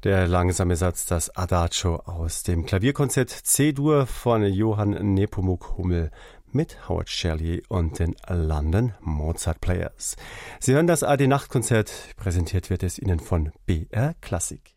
Der langsame Satz, das Adagio aus dem Klavierkonzert C-Dur von Johann Nepomuk Hummel mit Howard Shirley und den London Mozart Players. Sie hören das AD Nachtkonzert, präsentiert wird es Ihnen von BR Klassik.